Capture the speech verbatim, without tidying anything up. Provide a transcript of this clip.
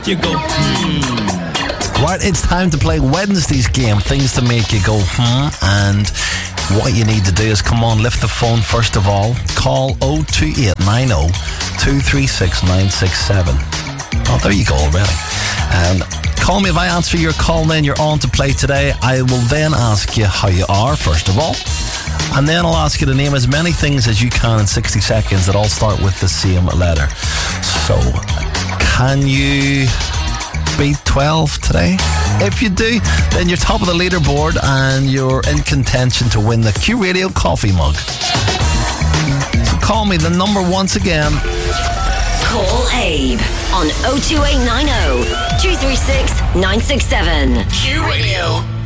You go, hmm. Right, it's time to play Wednesday's game. Things to make you go, hmm. And what you need to do is, come on, lift the phone first of all. Call oh two eight nine oh, two three six, nine six seven. Oh, there you go already. And call me. If I answer your call, then you're on to play today. I will then ask you how you are, first of all. And then I'll ask you to name as many things as you can in sixty seconds that all start with the same letter. So, can you beat twelve today? If you do, then you're top of the leaderboard and you're in contention to win the Q Radio coffee mug. So call me. The number once again. Call Abe on oh two eight nine oh, two three six, nine six seven. Q Radio.